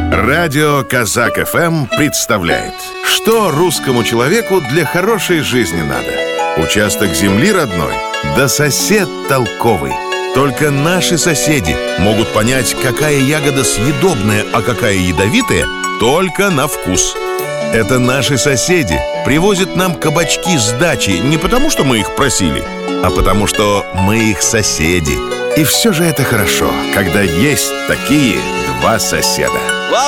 Радио Казак ФМ представляет, что русскому человеку для хорошей жизни надо. Участок земли родной, да сосед толковый. Только наши соседи могут понять, какая ягода съедобная, а какая ядовитая, только на вкус. Это наши соседи привозят нам кабачки с дачи не потому, что мы их просили, а потому, что мы их соседи. И все же это хорошо, когда есть такие два соседа.